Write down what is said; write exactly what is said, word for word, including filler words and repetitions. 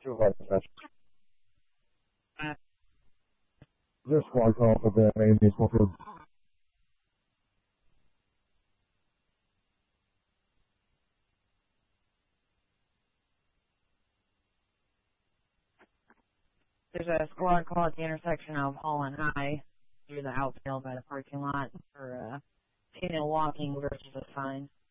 Two light session. Uh, Is there a squad call for the main baseball field? there's a squad call at the intersection of Hall and High through the outfield by the parking lot for uh, female walking versus a sign.